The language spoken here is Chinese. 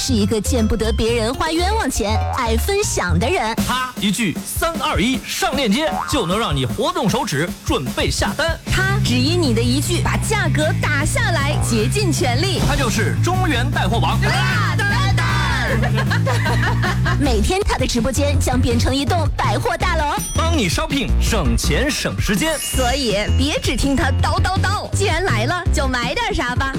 是一个见不得别人花冤枉钱、爱分享的人。 他一句3、2、1上链接，就能让你活动手指准备下单。 他只因你的一句把价格打下来，竭尽全力。 他就是中原带货王大蛋蛋。每天他的直播间将变成一栋百货大楼， 帮你 shopping 省钱省时间。 所以别只听他叨叨叨，既然来了就买点啥吧。